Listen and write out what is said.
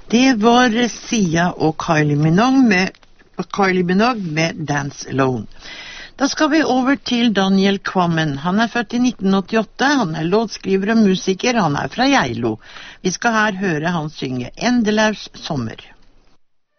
Det var Sia og Kylie Minogue med Dance Alone. Da skal vi over til Daniel Kvammen. Han er født i 1988, han er låtskriver og musiker, han er fra Geilo. Vi skal her høre han synge Endelaus sommer.